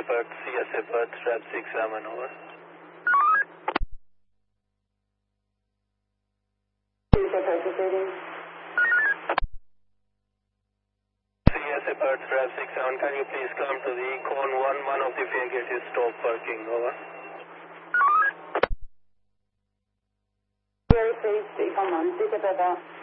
CSA Perth, Trap 67, over. CSA Perth, Trap 67, can you please come to the cone 1 of the fare gate is stop parking, over. Very safety, come on, take it over.